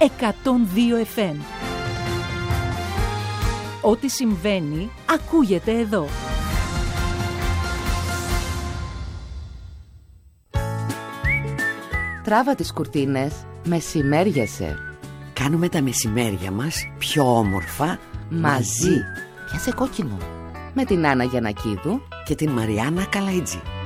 102 FM. Ό,τι συμβαίνει ακούγεται εδώ. Τράβα τις κουρτίνες, μεσημέριασε. Κάνουμε τα μεσημέρια μας πιο όμορφα Μαζί. Πιάσε κόκκινο. Με την Άννα Γιαννακίδου και την Μαριάννα Καλαϊτζή.